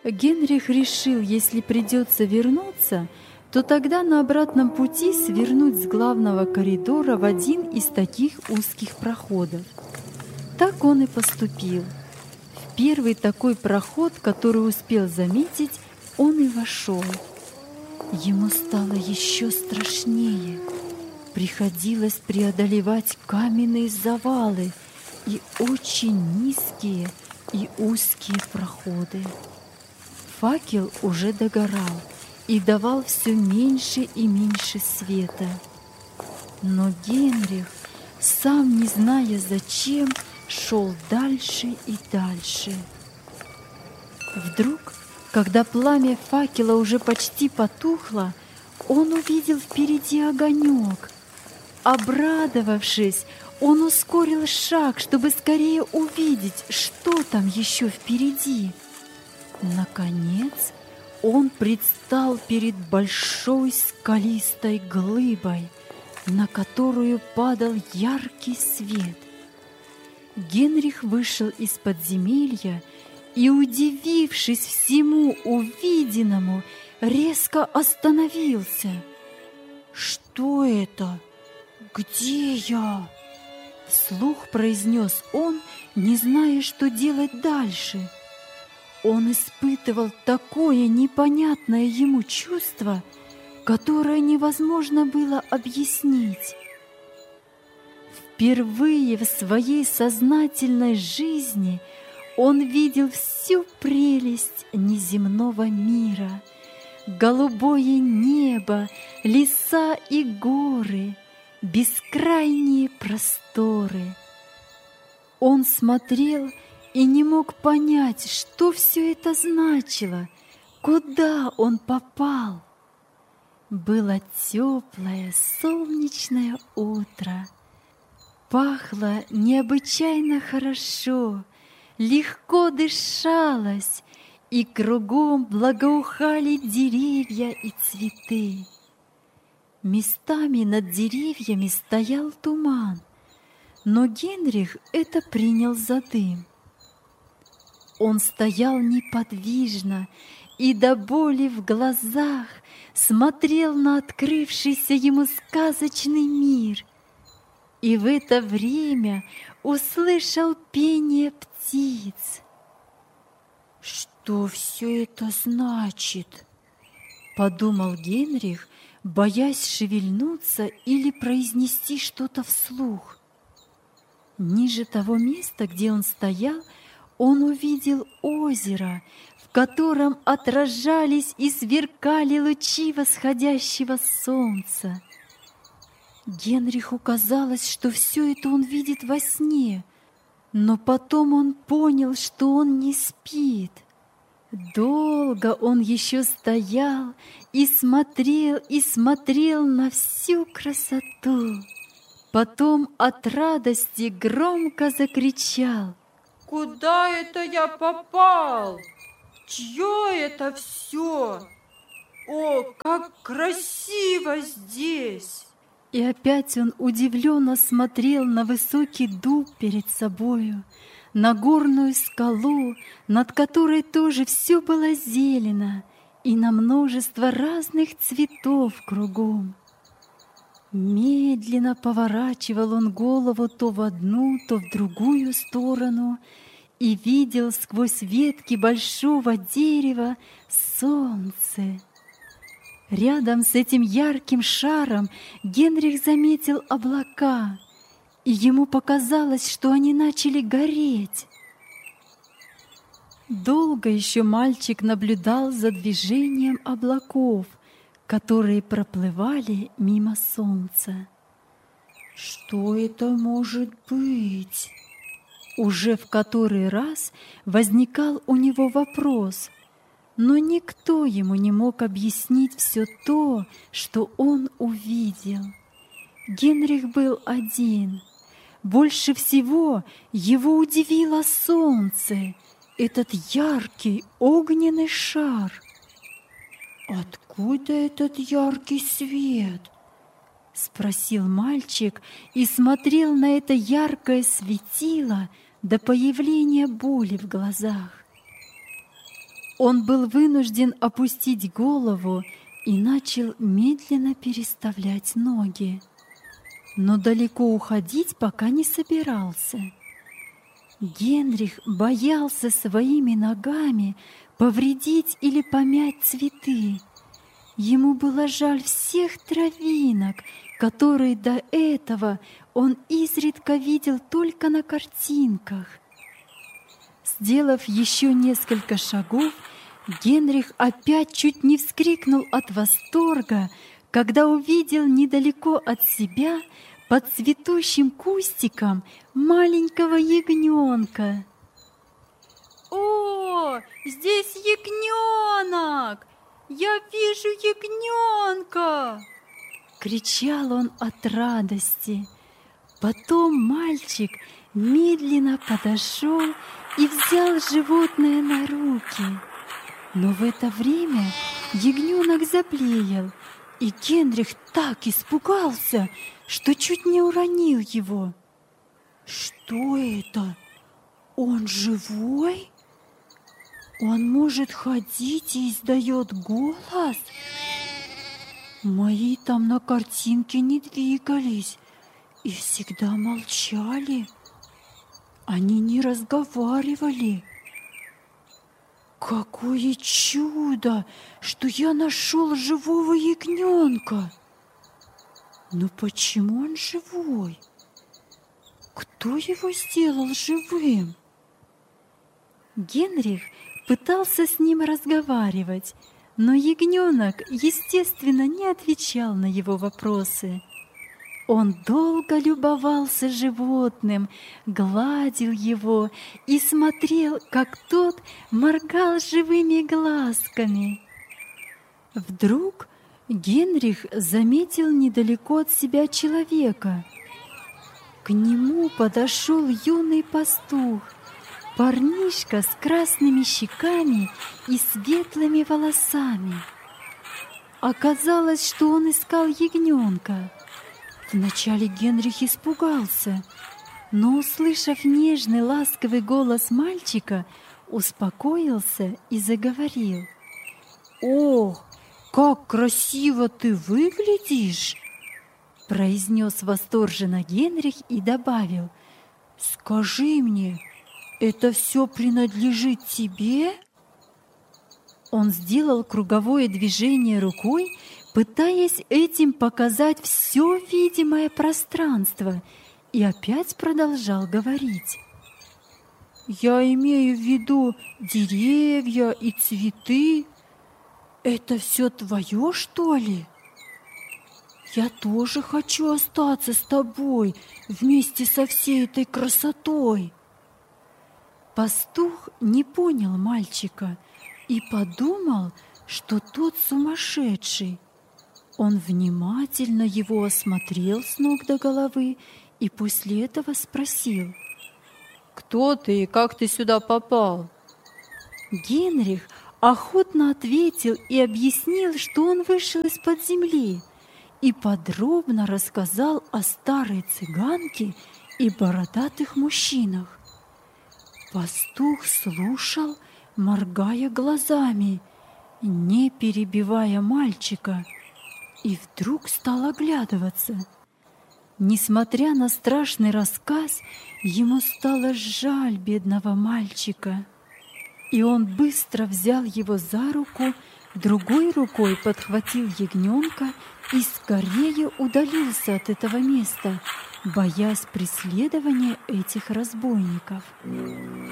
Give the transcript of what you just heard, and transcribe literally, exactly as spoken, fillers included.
Генрих решил, если придется вернуться, то тогда на обратном пути свернуть с главного коридора в один из таких узких проходов. Так он и поступил. В первый такой проход, который успел заметить, он и вошел. Ему стало еще страшнее. Приходилось преодолевать каменные завалы и очень низкие и узкие проходы. Факел уже догорал и давал все меньше и меньше света. Но Генрих, сам не зная зачем, шел дальше и дальше. Вдруг, когда пламя факела уже почти потухло, он увидел впереди огонек. Обрадовавшись, он ускорил шаг, чтобы скорее увидеть, что там еще впереди. Наконец, он предстал перед большой скалистой глыбой, на которую падал яркий свет. Генрих вышел из подземелья и, удивившись всему увиденному, резко остановился. «Что это? Где я?» Вслух произнес он, не зная, что делать дальше. Он испытывал такое непонятное ему чувство, которое невозможно было объяснить. Впервые в своей сознательной жизни он видел всю прелесть неземного мира: голубое небо, леса и горы, бескрайние просторы. Он смотрел и не мог понять, что все это значило, куда он попал. Было теплое солнечное утро. Пахло необычайно хорошо, легко дышалось, и кругом благоухали деревья и цветы. Местами над деревьями стоял туман, но Генрих это принял за дым. Он стоял неподвижно и до боли в глазах смотрел на открывшийся ему сказочный мир, и в это время услышал пение птиц. «Что все это значит?» — подумал Генрих, боясь шевельнуться или произнести что-то вслух. Ниже того места, где он стоял, он увидел озеро, в котором отражались и сверкали лучи восходящего солнца. Генриху казалось, что все это он видит во сне, но потом он понял, что он не спит. Долго он еще стоял и смотрел, и смотрел на всю красоту. Потом от радости громко закричал: «Куда это я попал? Чье это все? О, как красиво здесь!» И опять он удивленно смотрел на высокий дуб перед собою, на горную скалу, над которой тоже все было зелено, и на множество разных цветов кругом. Медленно поворачивал он голову то в одну, то в другую сторону и видел сквозь ветки большого дерева солнце. Рядом с этим ярким шаром Генрих заметил облака, и ему показалось, что они начали гореть. Долго еще мальчик наблюдал за движением облаков, которые проплывали мимо солнца. «Что это может быть?» Уже в который раз возникал у него вопрос, но никто ему не мог объяснить все то, что он увидел. Генрих был один. Больше всего его удивило солнце, этот яркий огненный шар. «Откуда этот яркий свет?» — спросил мальчик и смотрел на это яркое светило до появления боли в глазах. Он был вынужден опустить голову и начал медленно переставлять ноги, но далеко уходить пока не собирался. Генрих боялся своими ногами повредить или помять цветы. Ему было жаль всех травинок, которые до этого он изредка видел только на картинках. Сделав еще несколько шагов, Генрих опять чуть не вскрикнул от восторга, когда увидел недалеко от себя под цветущим кустиком маленького ягненка. «О, здесь ягненок! Я вижу ягненка!» Кричал он от радости. Потом мальчик медленно подошел и взял животное на руки. Но в это время ягненок заблеял, и Генрих так испугался, что чуть не уронил его. «Что это? Он живой? Он может ходить и издает голос? Мои там на картинке не двигались и всегда молчали. Они не разговаривали. Какое чудо, что я нашел живого ягненка! Но почему он живой? Кто его сделал живым?» Генрих пытался с ним разговаривать, но ягненок, естественно, не отвечал на его вопросы. Он долго любовался животным, гладил его и смотрел, как тот моргал живыми глазками. Вдруг Генрих заметил недалеко от себя человека. К нему подошел юный пастух, парнишка с красными щеками и светлыми волосами. Оказалось, что он искал ягненка. Вначале Генрих испугался, но, услышав нежный, ласковый голос мальчика, успокоился и заговорил. «Ох, как красиво ты выглядишь!» произнес восторженно Генрих и добавил: «Скажи мне, это все принадлежит тебе?» Он сделал круговое движение рукой, пытаясь этим показать все видимое пространство, и опять продолжал говорить. «Я имею в виду деревья и цветы. Это все твое, что ли? Я тоже хочу остаться с тобой вместе со всей этой красотой». Пастух не понял мальчика и подумал, что тот сумасшедший. Он внимательно его осмотрел с ног до головы и после этого спросил: «Кто ты и как ты сюда попал?» Генрих охотно ответил и объяснил, что он вышел из-под земли, и подробно рассказал о старой цыганке и бородатых мужчинах. Пастух слушал, моргая глазами, не перебивая мальчика, и вдруг стал оглядываться. Несмотря на страшный рассказ, ему стало жаль бедного мальчика, и он быстро взял его за руку, другой рукой подхватил ягненка и скорее удалился от этого места, боясь преследования этих разбойников.